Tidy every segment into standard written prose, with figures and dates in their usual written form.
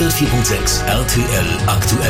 104.6 RTL aktuell.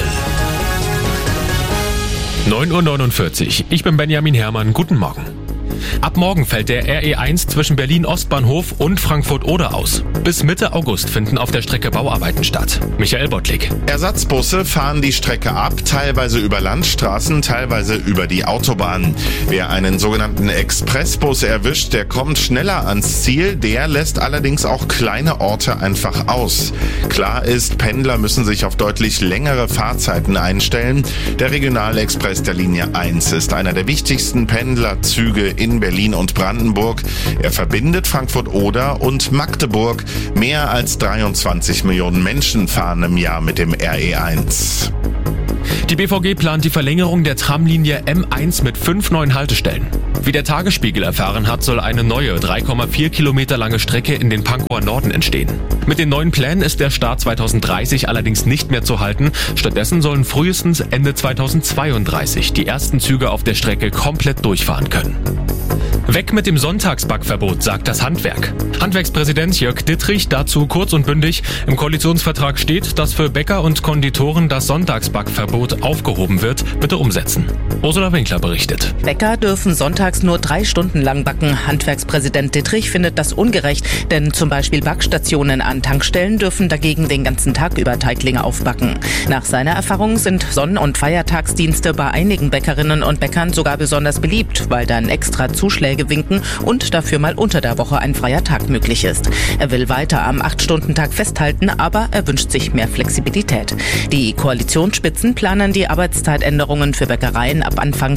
9:49 Uhr. Ich bin Benjamin Herrmann. Guten Morgen. Ab morgen fällt der RE1 zwischen Berlin Ostbahnhof und Frankfurt-Oder aus. Bis Mitte August finden auf der Strecke Bauarbeiten statt. Michael Bottlik. Ersatzbusse fahren die Strecke ab, teilweise über Landstraßen, teilweise über die Autobahn. Wer einen sogenannten Expressbus erwischt, der kommt schneller ans Ziel, der lässt allerdings auch kleine Orte einfach aus. Klar ist, Pendler müssen sich auf deutlich längere Fahrzeiten einstellen. Der Regionalexpress der Linie 1 ist einer der wichtigsten Pendlerzüge in Berlin und Brandenburg. Er verbindet Frankfurt-Oder und Magdeburg. Mehr als 23 Millionen Menschen fahren im Jahr mit dem RE1. Die BVG plant die Verlängerung der Tramlinie M1 mit 5 neuen Haltestellen. Wie der Tagesspiegel erfahren hat, soll eine neue 3,4 Kilometer lange Strecke in den Pankower Norden entstehen. Mit den neuen Plänen ist der Start 2030 allerdings nicht mehr zu halten. Stattdessen sollen frühestens Ende 2032 die ersten Züge auf der Strecke komplett durchfahren können. Weg mit dem Sonntagsbackverbot, sagt das Handwerk. Handwerkspräsident Jörg Dittrich dazu kurz und bündig: Im Koalitionsvertrag steht, dass für Bäcker und Konditoren das Sonntagsbackverbot aufgehoben wird. Bitte umsetzen. Ursula Winkler berichtet. Bäcker dürfen sonntags nur 3 Stunden lang backen. Handwerkspräsident Dittrich findet das ungerecht, denn zum Beispiel Backstationen an Tankstellen dürfen dagegen den ganzen Tag über Teiglinge aufbacken. Nach seiner Erfahrung sind Sonn- und Feiertagsdienste bei einigen Bäckerinnen und Bäckern sogar besonders beliebt, weil dann extra Zuschläge winken und dafür mal unter der Woche ein freier Tag möglich ist. Er will weiter am 8-Stunden-Tag festhalten, aber er wünscht sich mehr Flexibilität. Die Koalitionsspitzen planen die Arbeitszeitänderungen für Bäckereien ab Anfang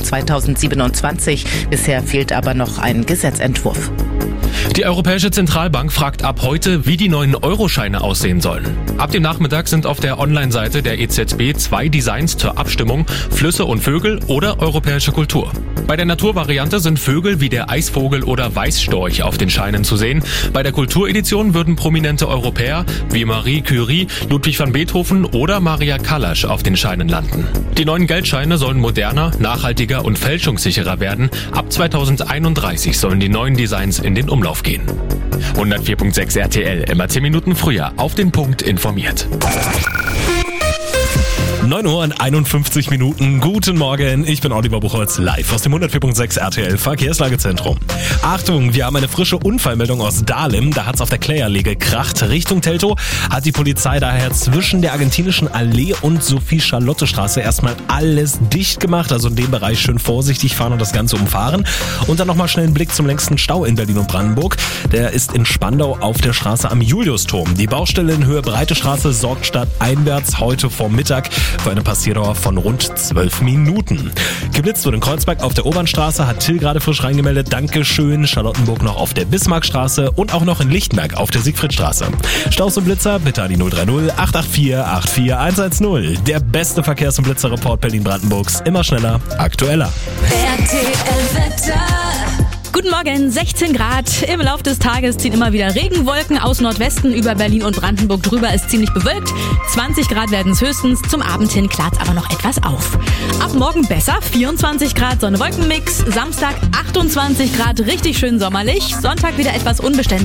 2027. Bisher fehlt aber noch ein Gesetzentwurf. Die Europäische Zentralbank fragt ab heute, wie die neuen Euroscheine aussehen sollen. Ab dem Nachmittag sind auf der Online-Seite der EZB 2 Designs zur Abstimmung: Flüsse und Vögel oder europäische Kultur. Bei der Naturvariante sind Vögel wie der Eisvogel oder Weißstorch auf den Scheinen zu sehen. Bei der Kulturedition würden prominente Europäer wie Marie Curie, Ludwig van Beethoven oder Maria Callas auf den Scheinen landen. Die neuen Geldscheine sollen moderner, nachhaltiger und fälschungssicherer werden. Ab 2031 sollen die neuen Designs in den Umlauf gehen. 104.6 RTL, immer 10 Minuten früher auf den Punkt informiert. 9:51 Uhr. Guten Morgen, ich bin Oliver Buchholz, live aus dem 104.6 RTL Verkehrslagezentrum. Achtung, wir haben eine frische Unfallmeldung aus Dahlem. Da hat's auf der Kläallee gekracht. Richtung Teltow hat die Polizei daher zwischen der Argentinischen Allee und Sophie-Charlotte-Straße erstmal alles dicht gemacht. Also in dem Bereich schön vorsichtig fahren und das Ganze umfahren. Und dann nochmal schnell einen Blick zum längsten Stau in Berlin und Brandenburg. Der ist in Spandau auf der Straße am Juliusturm. Die Baustelle in Höhe Breite Straße sorgt stadteinwärts heute vor Mittag für eine Passierdauer von rund 12 Minuten. Geblitzt wurde in Kreuzberg auf der Obernstraße, hat Till gerade frisch reingemeldet. Dankeschön. Charlottenburg noch auf der Bismarckstraße und auch noch in Lichtenberg auf der Siegfriedstraße. Staus und Blitzer bitte an die 030 884 84110. Der beste Verkehrs- und Blitzerreport Berlin-Brandenburgs. Immer schneller, aktueller. Guten Morgen, 16 Grad. Im Lauf des Tages ziehen immer wieder Regenwolken aus Nordwesten über Berlin und Brandenburg drüber. Ist ziemlich bewölkt. 20 Grad werden es höchstens. Zum Abend hin klart aber noch etwas auf. Ab morgen besser. 24 Grad Sonne-Wolken-Mix. Samstag 28 Grad, richtig schön sommerlich. Sonntag wieder etwas unbeständig.